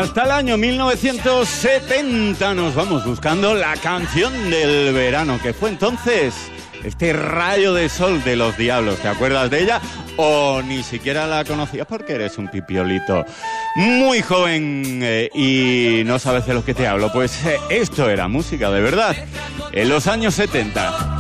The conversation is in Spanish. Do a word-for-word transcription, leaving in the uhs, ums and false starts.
Hasta el año mil novecientos setenta nos vamos buscando la canción del verano, que fue entonces este rayo de sol de Los Diablos. ¿Te acuerdas de ella? O ni siquiera la conocías porque eres un pipiolito muy joven eh, y no sabes de lo que te hablo. Pues eh, esto era música de verdad en los años setenta.